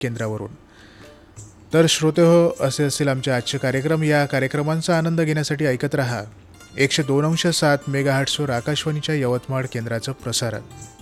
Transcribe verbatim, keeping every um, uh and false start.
केंद्रावरून. तर श्रोते हो, असे असेल आमचे आजचे कार्यक्रम. या कार्यक्रमांचा आनंद घेण्यासाठी ऐकत रहा एकशे दोन अंश सात मेगाहर्ट्सवर आकाशवाणीच्या यवतमाळ केंद्राचं प्रसारण.